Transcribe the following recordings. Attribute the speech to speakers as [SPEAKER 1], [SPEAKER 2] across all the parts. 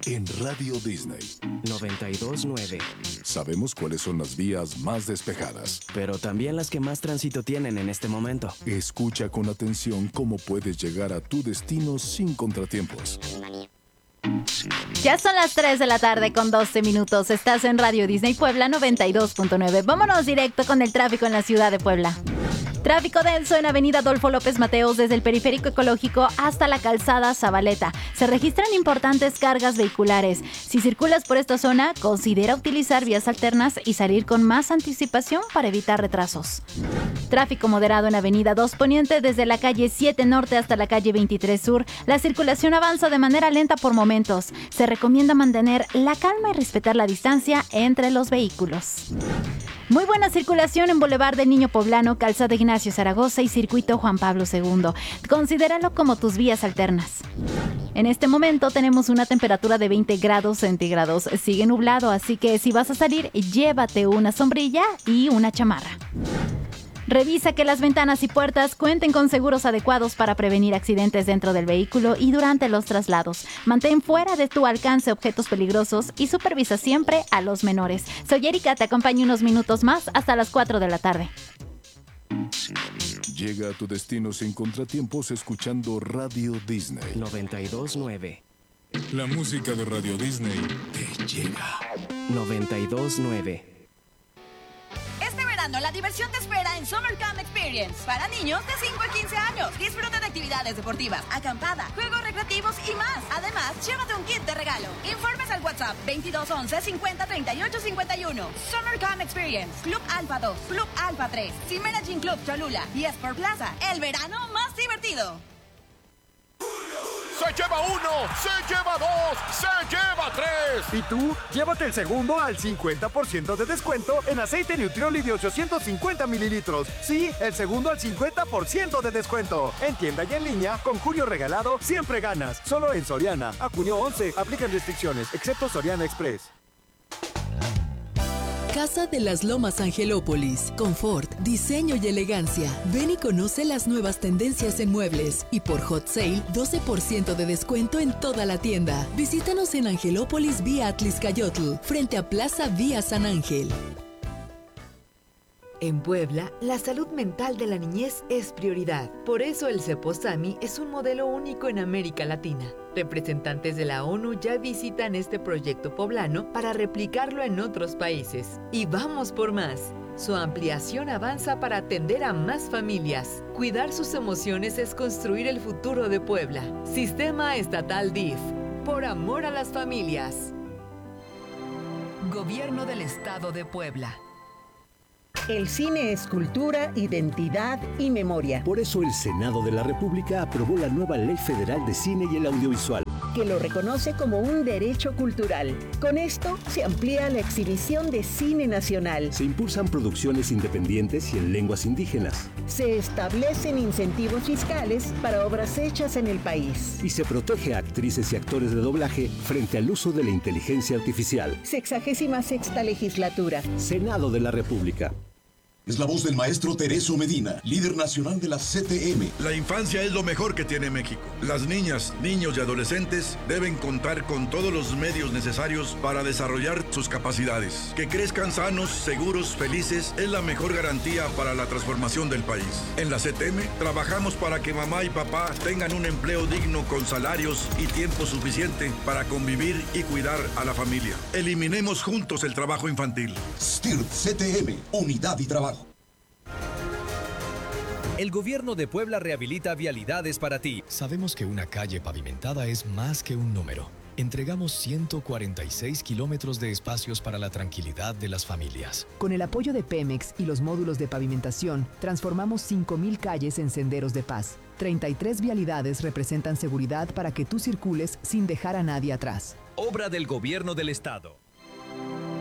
[SPEAKER 1] En Radio Disney
[SPEAKER 2] 92.9.
[SPEAKER 1] Sabemos cuáles son las vías más despejadas,
[SPEAKER 2] pero también las que más tránsito tienen en este momento.
[SPEAKER 1] Escucha con atención cómo puedes llegar a tu destino sin contratiempos.
[SPEAKER 3] Ya son las 3 de la tarde con 12 minutos. Estás en Radio Disney Puebla 92.9. Vámonos directo con el tráfico en la ciudad de Puebla. Tráfico denso en Avenida Adolfo López Mateos desde el Periférico Ecológico hasta la Calzada Zabaleta. Se registran importantes cargas vehiculares. Si circulas por esta zona, considera utilizar vías alternas y salir con más anticipación para evitar retrasos. Tráfico moderado en Avenida 2 Poniente desde la calle 7 Norte hasta la calle 23 Sur. La circulación avanza de manera lenta por momentos. Se recomienda mantener la calma y respetar la distancia entre los vehículos. Muy buena circulación en Boulevard del Niño Poblano, Calzada Ignacio Zaragoza y Circuito Juan Pablo II. Considéralo como tus vías alternas. En este momento tenemos una temperatura de 20 grados centígrados. Sigue nublado, así que si vas a salir, llévate una sombrilla y una chamarra. Revisa que las ventanas y puertas cuenten con seguros adecuados para prevenir accidentes dentro del vehículo y durante los traslados. Mantén fuera de tu alcance objetos peligrosos y supervisa siempre a los menores. Soy Erika, te acompaño unos minutos más hasta las 4 de la tarde.
[SPEAKER 1] Llega a tu destino sin contratiempos escuchando Radio Disney
[SPEAKER 2] 92.9.
[SPEAKER 1] La música de Radio Disney te llega.
[SPEAKER 2] 92.9.
[SPEAKER 4] Este verano la diversión te espera en Summer Camp Experience para niños de 5 a 15 años. Disfruta de actividades deportivas, acampada, juegos recreativos y más. Además, llévate un kit de regalo. Informes al WhatsApp 2211 50 38 51. Summer Camp Experience, Club Alfa 2, Club Alfa 3, Cimera Gym Club Cholula y Sport Plaza. El verano más divertido.
[SPEAKER 5] ¡Se lleva uno! ¡Se lleva dos! ¡Se lleva tres!
[SPEAKER 6] ¿Y tú? Llévate el segundo al 50% de descuento en aceite Nutrioli de 850 mililitros. Sí, el segundo al 50% de descuento. En tienda y en línea, con Julio Regalado, siempre ganas. Solo en Soriana. A junio 11. Aplican restricciones, excepto Soriana Express.
[SPEAKER 7] Casa de las Lomas Angelópolis. Confort, diseño y elegancia. Ven y conoce las nuevas tendencias en muebles. Y por Hot Sale, 12% de descuento en toda la tienda. Visítanos en Angelópolis vía Atliscayotl, frente a Plaza Vía San Ángel.
[SPEAKER 8] En Puebla, la salud mental de la niñez es prioridad. Por eso el Ceposami es un modelo único en América Latina. Representantes de la ONU ya visitan este proyecto poblano para replicarlo en otros países. Y vamos por más. Su ampliación avanza para atender a más familias. Cuidar sus emociones es construir el futuro de Puebla. Sistema Estatal DIF. Por amor a las familias. Gobierno del Estado de Puebla.
[SPEAKER 9] El cine es cultura, identidad y memoria.
[SPEAKER 10] Por eso el Senado de la República aprobó la nueva Ley Federal de Cine y el Audiovisual,
[SPEAKER 9] que lo reconoce como un derecho cultural. Con esto se amplía la exhibición de cine nacional.
[SPEAKER 10] Se impulsan producciones independientes y en lenguas indígenas.
[SPEAKER 9] Se establecen incentivos fiscales para obras hechas en el país.
[SPEAKER 10] Y se protege a actrices y actores de doblaje frente al uso de la inteligencia artificial.
[SPEAKER 9] 66ª legislatura.
[SPEAKER 10] Senado de la República.
[SPEAKER 11] Es la voz del maestro Tereso Medina, líder nacional de la CTM.
[SPEAKER 12] La infancia es lo mejor que tiene México. Las niñas, niños y adolescentes deben contar con todos los medios necesarios para desarrollar sus capacidades. Que crezcan sanos, seguros, felices es la mejor garantía para la transformación del país. En la CTM trabajamos para que mamá y papá tengan un empleo digno con salarios y tiempo suficiente para convivir y cuidar a la familia. Eliminemos juntos el trabajo infantil.
[SPEAKER 11] STIRT CTM, Unidad y Trabajo.
[SPEAKER 13] El gobierno de Puebla rehabilita vialidades para ti. Sabemos que una calle pavimentada es más que un número. Entregamos 146 kilómetros de espacios para la tranquilidad de las familias.
[SPEAKER 14] Con el apoyo de Pemex y los módulos de pavimentación, transformamos 5,000 calles en senderos de paz. 33 vialidades representan seguridad para que tú circules sin dejar a nadie atrás.
[SPEAKER 13] Obra del Gobierno del Estado.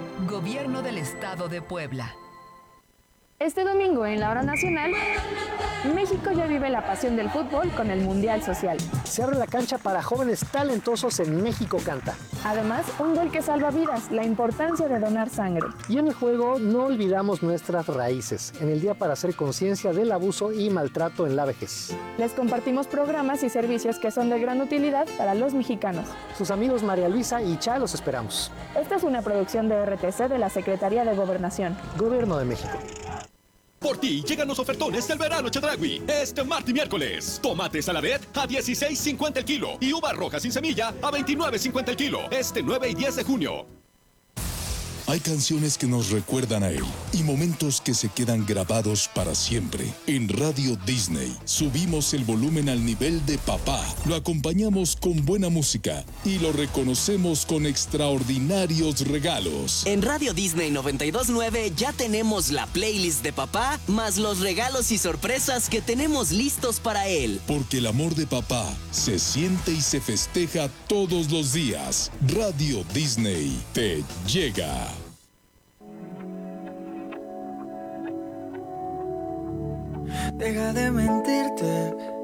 [SPEAKER 8] Gobierno del Estado de Puebla.
[SPEAKER 15] Este domingo en la Hora Nacional... México ya vive la pasión del fútbol con el Mundial Social.
[SPEAKER 16] Se abre la cancha para jóvenes talentosos en México Canta.
[SPEAKER 15] Además, un gol que salva vidas, la importancia de donar sangre.
[SPEAKER 16] Y en el juego no olvidamos nuestras raíces, en el día para hacer conciencia del abuso y maltrato en la vejez.
[SPEAKER 15] Les compartimos programas y servicios que son de gran utilidad para los mexicanos.
[SPEAKER 16] Sus amigos María Luisa y Cha los esperamos.
[SPEAKER 15] Esta es una producción de RTC de la Secretaría de Gobernación.
[SPEAKER 16] Gobierno de México.
[SPEAKER 17] Por ti llegan los ofertones del verano Chedraui. Este martes y miércoles. Tomate Saladet a $16.50 el kilo. Y uva roja sin semilla a $29.50 el kilo. Este 9 y 10 de junio.
[SPEAKER 1] Hay canciones que nos recuerdan a él y momentos que se quedan grabados para siempre. En Radio Disney subimos el volumen al nivel de papá, lo acompañamos con buena música y lo reconocemos con extraordinarios regalos.
[SPEAKER 18] En Radio Disney 92.9 ya tenemos la playlist de papá, más los regalos y sorpresas que tenemos listos para él.
[SPEAKER 1] Porque el amor de papá se siente y se festeja todos los días. Radio Disney te llega.
[SPEAKER 19] Deja de mentirte,